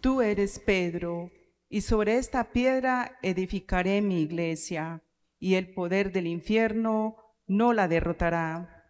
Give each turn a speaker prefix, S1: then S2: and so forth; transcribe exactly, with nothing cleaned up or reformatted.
S1: Tú eres Pedro, y sobre esta piedra edificaré mi iglesia, y el poder del infierno no la derrotará.